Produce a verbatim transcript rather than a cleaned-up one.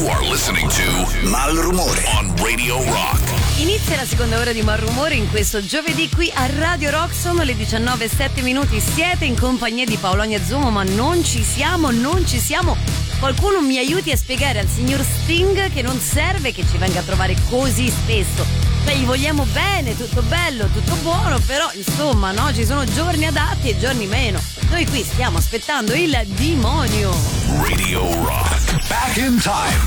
are listening to Malrumore on Radio Rock. Inizia la seconda ora di Malrumore in questo giovedì qui a Radio Rock. Sono le diciannove e sette minuti. Siete in compagnia di Paolonia Zumo, ma non ci siamo, non ci siamo. Qualcuno mi aiuti a spiegare al signor Sting che non serve che ci venga a trovare così spesso. Cioè, gli vogliamo bene, tutto bello, tutto buono, però insomma, no, ci sono giorni adatti e giorni meno. Noi qui stiamo aspettando il demonio. Radio Rock. Back in time.